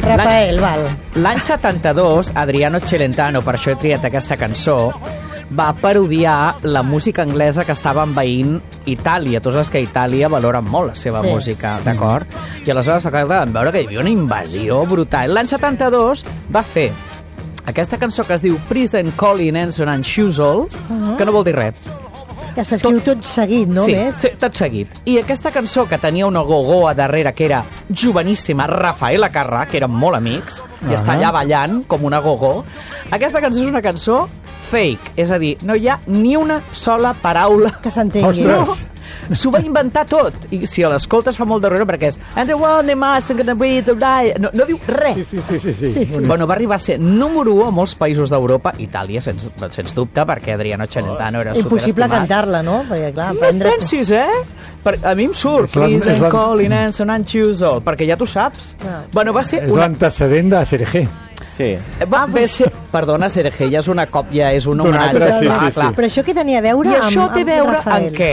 Rafael, val. L'any 72, Adriano Celentano, per això he triat aquesta cançó, va parodiar la música anglesa que estava envaint Itàlia. Tu saps que Itàlia valoren molt la seva música, d'acord? I aleshores van veure que hi havia una invasió brutal. L'any 72 va fer aquesta cançó que es diu Prison Calling Ensign and Shoesall, que no vol dir res. Que s'escriu tot seguit, no? Sí, tot seguit. I aquesta cançó, que tenia una gogó a darrere, que era joveníssima, Rafaela Carrà, que eren molt amics, i està allà ballant com una gogó. Aquesta cançó és una cançó fake, és a dir, no hi ha ni una sola paraula que s'entengui. S'ho va inventar tot, i si l'escoltes fa molt de riure perquè és and the one they must gonna be to die, no diu res. Sí. Bueno, va arribar a ser número 1 a molts països d'Europa, Itàlia sens dubte, perquè Adriano Celentano era superestimat. Impossible cantar-la, no? Perquè, clar, No et pensis, a mi em surt Prison Calling Ensign and Shoesall, perquè ja tu saps. Bueno, va ser és l'antecedent de Sergé. Sí. Perdona, Sergé, ja és una còpia, és un homenatge. Clar. Però això què tenia a veure amb això té a veure en què?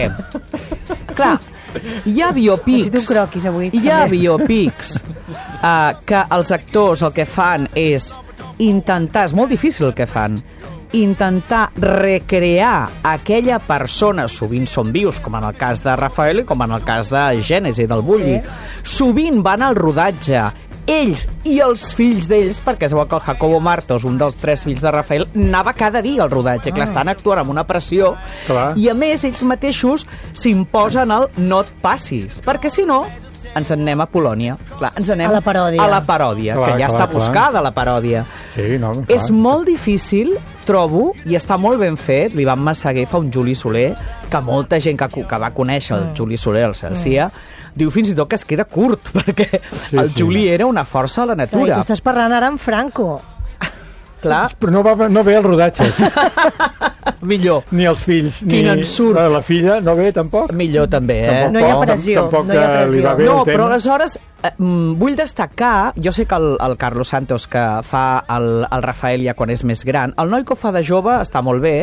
Clar, hi ha biopics. Hi ha biopics que els actors el que fan és intentar, és molt difícil el que fan, intentar recrear aquella persona, sovint són vius, com en el cas de Rafael i com en el cas de Gènesi, del Bulli. Sovint van al rodatge ells i els fills d'ells, perquè es veu que el Jacobo Martos, un dels 3 fills de Rafael, anava cada dia al rodatge, que l'estan actuant amb una pressió, i a més ells mateixos s'imposen el no et passis, perquè si no ens en anem a Polònia. Clar, ens anem a la paròdia, que ja està buscada la paròdia. Sí, no, és molt difícil, trobo, i està molt ben fet. L'Ivan Massaguer fa un Juli Soler, que molta gent que va conèixer el Juli Soler, el Celsià, diu fins i tot que es queda curt, perquè el Juli era una força a la natura. Tu estàs parlant ara amb Franco. Clar. Però no ve els rodatges. Millor. Ni els fills. Quin ensurt. La filla no ve, tampoc? Millor també, No hi ha pressió. Tampoc li va bé el temps. Però aleshores vull destacar, jo sé que el Carlos Santos, que fa el Rafael ja quan és més gran, el noi que ho fa de jove està molt bé,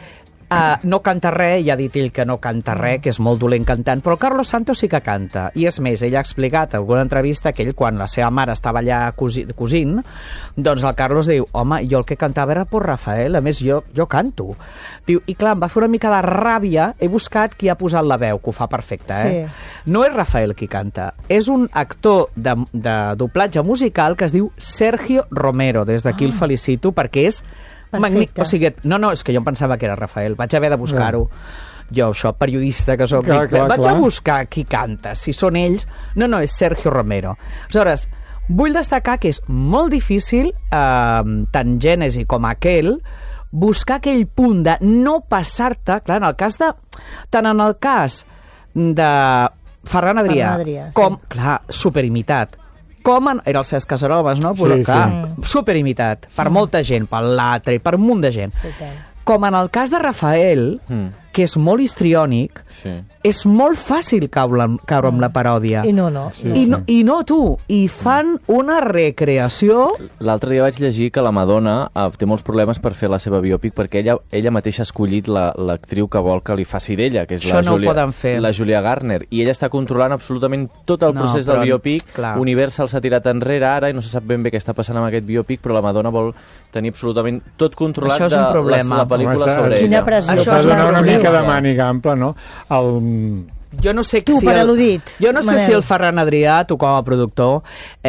no canta res, ja ha dit ell que no canta res, que és molt dolent cantant, però el Carlos Santos sí que canta. I és més, ell ha explicat en alguna entrevista que ell, quan la seva mare estava allà cosint, doncs el Carlos diu, home, jo el que cantava era por Rafael, a més jo canto. Diu, i clar, em va fer una mica de ràbia, he buscat qui ha posat la veu, que ho fa perfecte, No és Rafael qui canta, és un actor de doblatge musical que es diu Sergio Romero, des d'aquí el felicito, perquè és magnífic. O sigui, no, és que jo em pensava que era Rafael, vaig haver de buscar-ho. Jo, això, periodista que soc, vaig a buscar qui canta, si són ells. No, és Sergio Romero. Aleshores, vull destacar que és molt difícil, tant Gènesi com aquell, buscar aquell punt de no passar-te, clar, tant en el cas de Ferran Adrià, com, clar, superimitat, com era el Cesc Casanovas, no? Però, clar, superimitat per molta gent, per l'altre i per un munt de gent. Com en el cas de Rafael, que és molt histriònic, és molt fàcil caure amb la paròdia. I no. I no, tu. I fan una recreació... L'altre dia vaig llegir que la Madonna té molts problemes per fer la seva biòpic perquè ella mateixa ha escollit l'actriu que vol que li faci d'ella, que és la Julia Garner. I ella està controlant absolutament tot el procés del biòpic. Universal s'ha tirat enrere ara i no se sap ben bé què està passant amb aquest biòpic, però la Madonna vol tenir absolutament tot controlat de la pel·lícula sobre ella. Això és una mica de màniga ampla, no? Jo no sé si el Ferran Adrià, tu com a productor,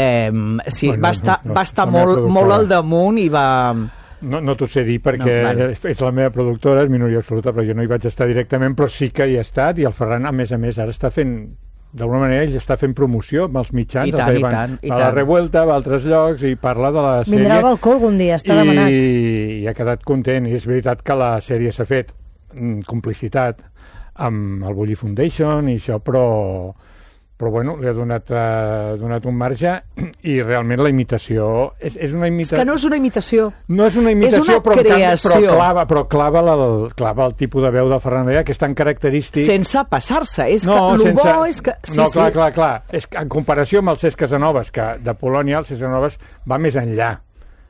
va estar molt al damunt i va... No t'ho sé dir perquè és la meva productora, és minoria absoluta, però jo no hi vaig estar directament, però sí que hi he estat, i el Ferran, a més, ara està fent... D'alguna manera ell està fent promoció amb els mitjans, va a la Revuelta, va a altres llocs i parla de la sèrie. Vindrà al balcó algun dia, està demanat. I ha quedat content, i és veritat que la sèrie s'ha fet complicitat amb el Bulli Foundation i això, però bueno, li ha donat un marge i realment la imitació és una imitació... És que no és una imitació. No és una imitació, és una creació. Però clava el tipus de veu de Ferran Adrià, que és tan característic... Sense passar-se, és que el bo és que... Clar. És que en comparació amb el Cesc Casanovas, que de Polònia el Cesc Casanovas va més enllà.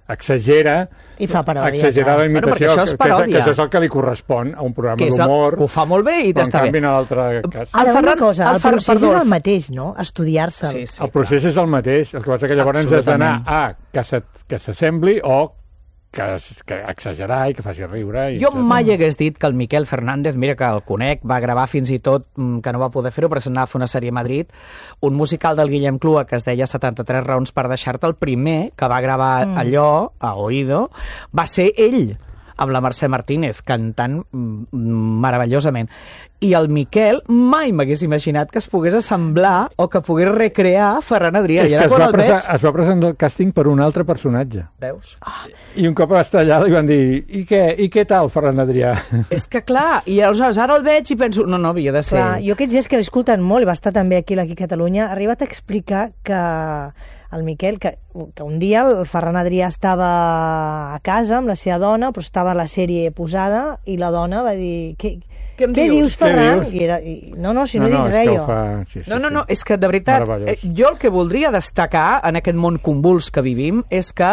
exagera i fa paròdia. Exagerar la imitació, això és paròdia. que això és el que li correspon a un programa d'humor. Que ho fa molt bé i t'està bé. En canvi, en l'altre cas... Ara, una cosa, el procés és el mateix, no? Estudiar-se'l. Sí, el procés és el mateix, el que passa que llavors has d'anar a que s'assembli o que exagerar i que faci riure. Jo mai hagués dit que el Miquel Fernández, mira que el conec, va gravar fins i tot, que no va poder fer-ho, perquè s'anava a fer una sèrie a Madrid, un musical del Guillem Clua que es deia 73 raons per deixar-te. El primer que va gravar allò, a Oído, va ser ell, amb la Mercè Martínez, cantant meravellosament. I el Miquel mai m'hagués imaginat que es pogués assemblar o que pogués recrear Ferran Adrià. És que es va presentar el càsting per un altre personatge. Veus? I un cop va estar allà li van dir i què tal, Ferran Adrià? És que clar, i aleshores ara el veig i penso, no, havia de ser... Clar, jo aquests dies que l'escolten molt, i va estar també aquí a Catalunya, ha arribat a explicar que el Miquel, que un dia el Ferran Adrià estava a casa amb la seva dona, però estava la sèrie posada, i la dona va dir... Què dius, Ferran? No, si no he dit res jo. No, és que de veritat, jo el que voldria destacar en aquest món convuls que vivim és que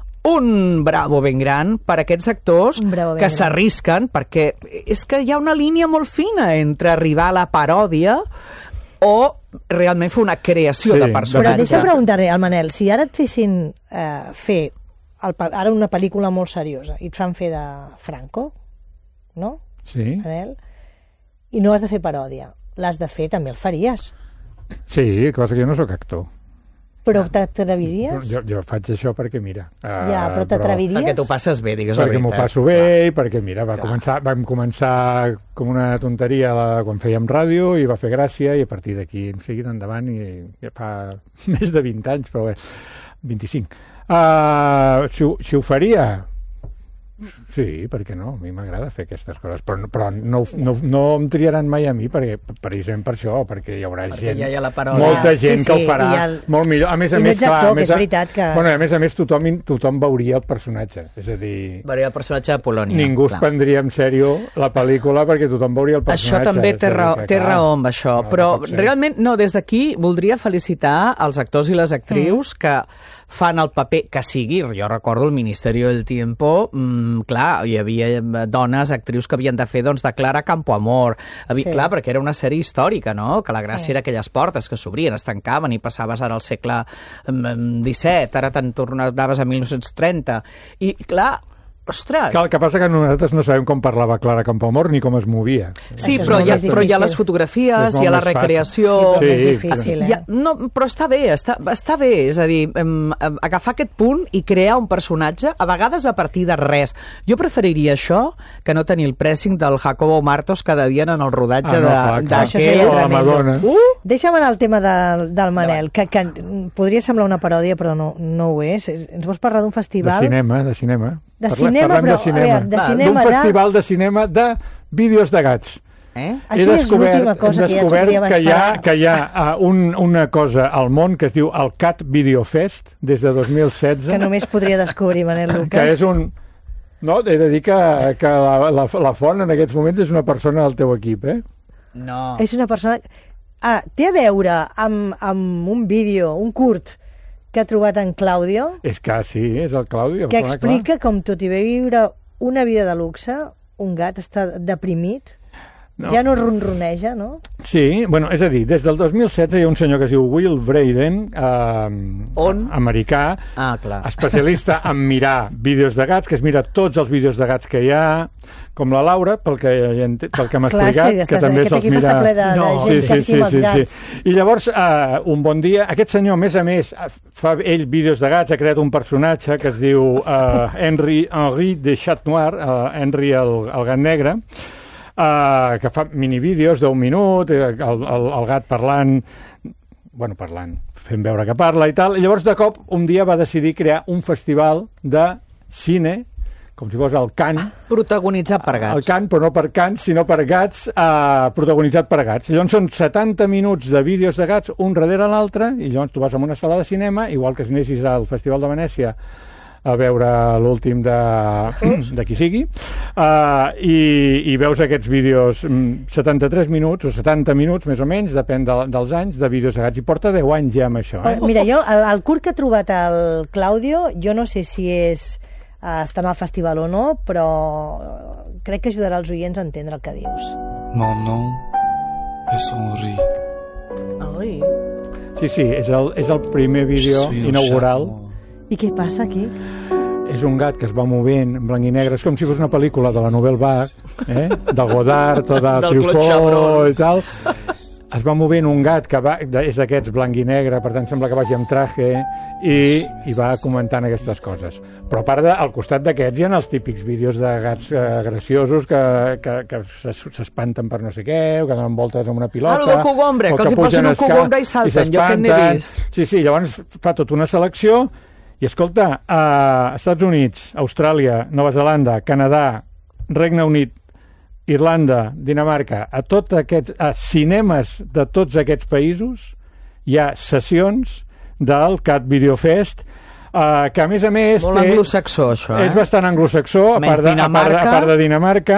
un bravo ben gran per a aquests actors que s'arrisquen, perquè és que hi ha una línia molt fina entre arribar a la paròdia o realment fer una creació de personatge. Però deixa'm preguntar-li al Manel, si ara et fessin fer ara una pel·lícula molt seriosa i et fan fer de Franco, no? Sí. Manel? I no has de fer paròdia. L'has de fer, també el faries. Sí, el que passa que jo no sóc actor. Però t'atreviries? Jo faig això perquè, mira... però t'atreviries? Perquè t'ho passes bé, digues la veritat. Perquè m'ho passo bé, i perquè, mira, vam començar com una tonteria quan fèiem ràdio, i va fer gràcia, i a partir d'aquí hem seguit endavant, i ja fa més de 20 anys, però bé, 25. Si ho faria... Sí, perquè no? A mi m'agrada fer aquestes coses, però no em triaran mai a mi, precisament per això, perquè hi haurà gent, molta gent que ho farà molt millor. A més a més, clar, a més a més tothom veuria el personatge, és a dir... Veuria el personatge de Polònia. Ningú es prendria en sèrio la pel·lícula perquè tothom veuria el personatge. Això també té raó amb això, però realment, no, des d'aquí voldria felicitar els actors i les actrius que fan el paper que sigui. Jo recordo el Ministeri del Tiempo, clar, hi havia dones, actrius que havien de fer, doncs, de Clara Campoamor. Clar, perquè era una sèrie històrica, no? Que la gràcia era aquelles portes que s'obrien, es tancaven i passaves ara al segle XVII, ara te'n tornaves a 1930. I, clar, ostres! El que passa que nosaltres no sabem com parlava Clara Campoamor ni com es movia. Sí, però hi ha les fotografies, hi ha la recreació... Sí, és difícil, no, però està bé, està bé, és a dir, agafar aquest punt i crear un personatge, a vegades a partir de res. Jo preferiria això que no tenir el pressing del Jacobo Martos cada dia en el rodatge d'aquell o la Madonna. Deixa'm anar al tema del Manel, que podria semblar una paròdia, però no ho és. Ens vols parlar d'un festival... De cinema. Parlem de cinema. D'un festival de cinema de vídeos de gats. Això és l'última cosa que ja ens podíem esperar. Que hi ha una cosa al món que es diu el Cat Video Fest des de 2016. Que només podria descobrir Manel Lucas. Que és un... No, he de dir que la font en aquests moments és una persona del teu equip, No. És una persona... té a veure amb un vídeo, un curt, que ha trobat en Claudio. És que sí, és el Claudio. Que explica com tot i viure una vida de luxe, un gat està deprimit, ja no ronroneja, no? Sí, bueno, és a dir, des del 2016 hi ha un senyor que es diu Will Braden, americà, especialista en mirar vídeos de gats, que es mira tots els vídeos de gats que hi ha, com la Laura, pel que m'ha explicat, que també se'ls mira... Està ple de gent que estima els gats. I llavors, un bon dia, aquest senyor, a més, fa ell vídeos de gats, ha creat un personatge que es diu Henri de Chat Noir, Henri el gat negre, que fa minivídeos d'1 minut, el gat parlant, fent veure que parla i tal, i llavors de cop un dia va decidir crear un festival de cine, com si fos el Cant. Protagonitzat per gats. El Cant, però no per cants, sinó per gats, protagonitzat per gats. Llavors són 70 minuts de vídeos de gats, un darrere l'altre, i llavors tu vas a una sala de cinema, igual que si anessis al Festival de Venècia, a veure l'últim de qui sigui, i veus aquests vídeos 73 minuts o 70 minuts, més o menys, depèn dels anys, de vídeos de gats, i porta 10 anys ja amb això. Mira, jo, el curt que ha trobat el Claudio, jo no sé si està en el festival o no, però crec que ajudarà els oients a entendre el que dius. Mon nom és Henri. Henri? Sí, és el primer vídeo inaugural. I què passa aquí? És un gat que es va movent en blanc i negre, és com si fos una pel·lícula de la Nouvelle Vague, del Godard o de Truffaut i tal. Es va movent un gat que és d'aquests blanc i negre, per tant sembla que vagi amb traje, i va comentant aquestes coses. Però a part, al costat d'aquests hi ha els típics vídeos de gats graciosos que s'espanten per no sé què, o que donen voltes amb una pilota, del cogombre, que els hi posen un cogombre i salten, jo que n'he vist. Sí, llavors fa tota una selecció, i escolta, a Estats Units, Austràlia, Nova Zelanda, Canadà, Regne Unit, Irlanda, Dinamarca, a cinemes de tots aquests països hi ha sessions del Cat Video Fest, que a més molt anglosaxó, això, és bastant anglosaxó, a part de Dinamarca.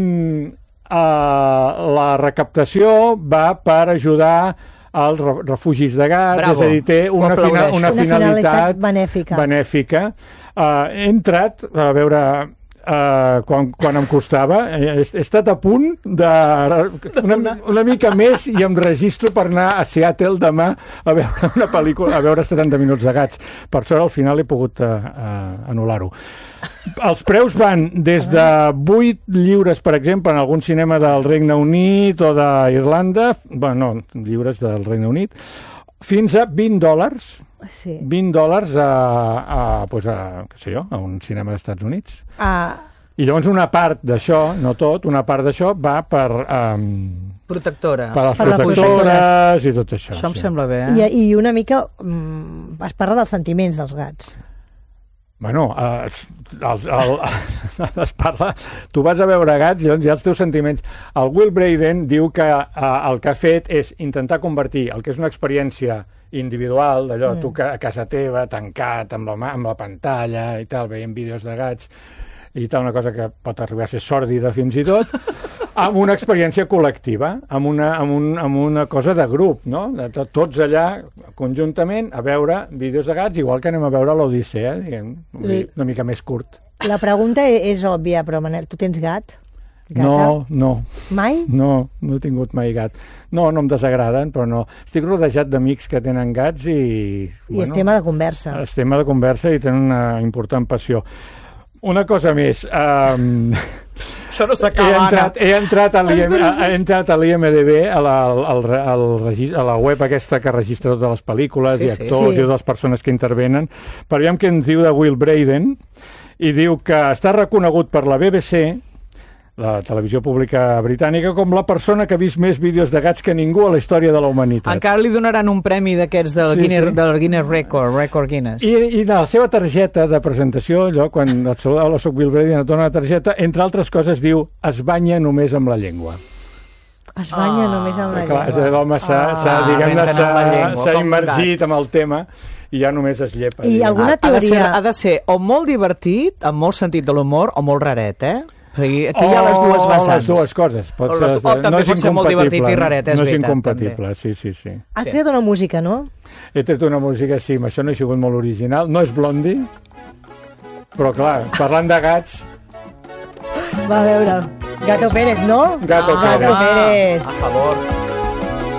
La recaptació va per ajudar als refugis de gats. Bravo. És a dir, té una finalitat benèfica. He entrat a veure quan em costava, he estat a punt de una mica més i em registro per anar a Seattle demà a veure una pel·lícula, a veure 70 minuts de gats. Per sort al final he pogut anul·lar-ho. Els preus van des de 8 lliures, per exemple, en algun cinema del Regne Unit o d'Irlanda, lliures del Regne Unit, fins a $20. Sí. $20 a un cinema dels Estats Units. I llavors una part d'això, no tot, una part d'això va per protectora. Per les protectores i tot això. Això em sembla bé, I una mica es parla dels sentiments dels gats. Bueno, es parla... Tu vas a veure gats, llavors hi ha els teus sentiments. El Will Braden diu que el que ha fet és intentar convertir el que és una experiència individual, d'allò, tu a casa teva, tancat, amb la pantalla i tal, veient vídeos de gats i tal, una cosa que pot arribar a ser sòrdida fins i tot, amb una experiència col·lectiva, amb una cosa de grup, no? Tots allà, conjuntament, a veure vídeos de gats, igual que anem a veure l'Odissea, diguem, una mica més curt. La pregunta és òbvia, però Manel, tu tens gat? Gata? No. Mai? No he tingut mai gat. No em desagraden, però no. Estic rodejat d'amics que tenen gats i... I és tema de conversa. És tema de conversa i tenen una important passió. Una cosa més. Això no s'acaba, Anna. He entrat a l'IMDB, a la web aquesta que registra totes les pel·lícules i actors i totes les persones que intervenen, per veure què ens diu de Will Braden, i diu que està reconegut per la BBC, la televisió pública britànica, com la persona que ha vist més vídeos de gats que ningú a la història de la humanitat. Encara li donaran un premi d'aquests del Guinness Record Guinness. I de la seva targeta de presentació, allò, quan et saluda, hola, soc Will Braden, et dona la targeta, entre altres coses diu, es banya només amb la llengua. Es banya només amb la llengua. Clar, l'home s'ha immergit amb el tema i ja només es llepa. I alguna teoria... Ha de ser o molt divertit, amb molt sentit de l'humor, o molt raret, O sigui, aquí hi ha les dues vessants. Les dues coses. O també pot ser molt divertit i raret, és veritat. No és incompatible, sí. Has tret una música, no? He tret una música, sí, això no ha sigut molt original. No és Blondie, però clar, parlant de gats... Va a veure, Gato Pérez, no? Gato Pérez. A favor.